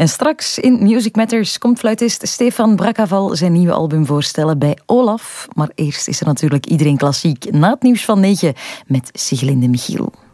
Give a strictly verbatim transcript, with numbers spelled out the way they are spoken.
En straks in Music Matters komt fluitist Stefan Brakkaval zijn nieuwe album voorstellen bij Olaf. Maar eerst is er natuurlijk Iedereen Klassiek na het nieuws van negen met Siglinde Michiel.